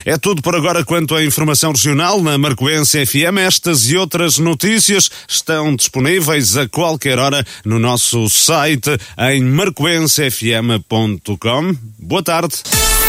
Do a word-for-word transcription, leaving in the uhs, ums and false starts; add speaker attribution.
Speaker 1: É tudo por agora quanto à informação regional na Marcoense F M. Estas e outras notícias estão disponíveis a qualquer hora no nosso site em marcoense f m ponto com. Boa tarde.